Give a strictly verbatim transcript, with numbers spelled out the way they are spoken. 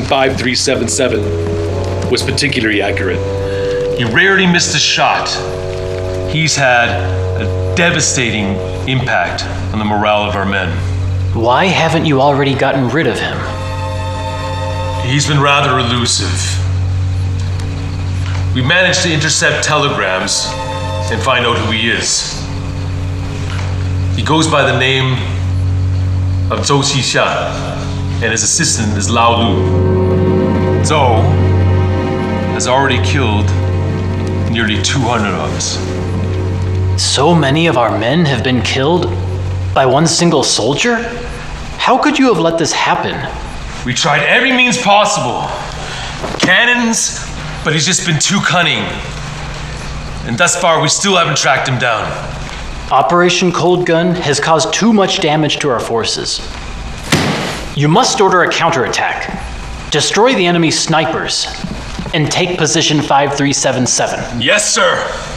five three seven seven was particularly accurate. He rarely missed a shot. He's had a devastating impact on the morale of our men. Why haven't you already gotten rid of him? He's been rather elusive. We managed to intercept telegrams and find out who he is. He goes by the name of Zhou Xixia, and his assistant is Lao Lu. Zhou has already killed nearly two hundred of us. So many of our men have been killed by one single soldier? How could you have let this happen? We tried every means possible. Cannons, but he's just been too cunning. And thus far, we still haven't tracked him down. Operation Cold Gun has caused too much damage to our forces. You must order a counterattack. Destroy the enemy's snipers and take position five three seven seven. Yes, sir.